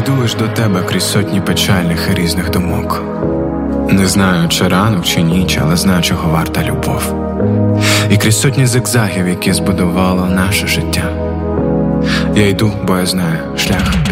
йду лиш до тебе крізь сотні печальних і різних думок. Не знаю, чи ранок, чи ніч, але знаю, чого варта любов. І крізь сотні зигзагів, які збудувало наше життя. Я йду, бо я знаю шлях